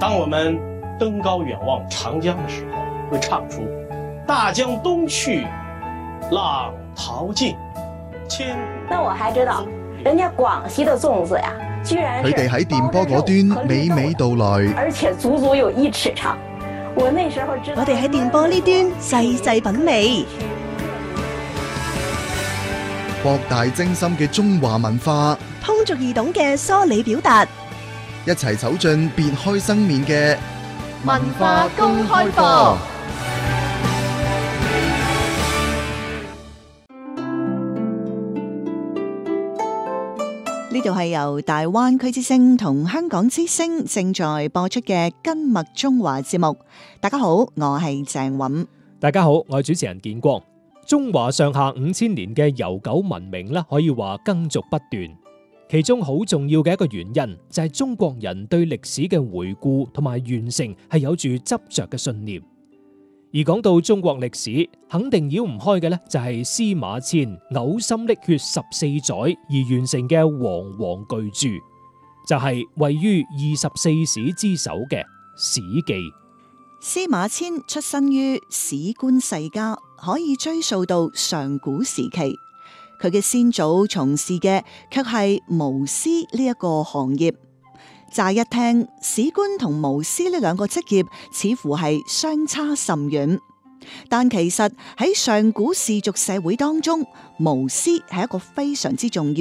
当我们登高远望长江的时候，会唱出大江东去，浪淘尽，千古。 那我还知道，人家廣西的粽子呀，居然是佢哋喺電波嗰端娓娓道來， 而且足足有1尺長。我那時候知道， 我哋喺電波呢端細細品味， 博大精深嘅中華文化， 通俗易懂嘅梳理表達， 一齊走進別開生面嘅文化公開課。呢度係由大灣區之聲同香港之聲正在播出嘅根脈中華節目。大家好，我係鄭韻。 大家好，我係主持人建光。中華上下5000年嘅悠久文明咧，可以話耕俗不斷。其中好重要嘅一個原因就係中國人對歷史嘅回顧同埋完成係有住執着嘅信念。而講到中國歷史，肯定繞唔開嘅咧就係司馬遷嘔心瀝血14載而完成嘅煌煌巨著，就係位於24史之首嘅《史記》。 司馬遷出身於史官世家，可以追溯到上古時期。佢嘅先祖從事嘅卻係巫師呢一個行業。乍一聽，史官同巫師呢兩個職業似乎係相差甚遠，但其實喺上古氏族社會當中，巫師係一個非常之重要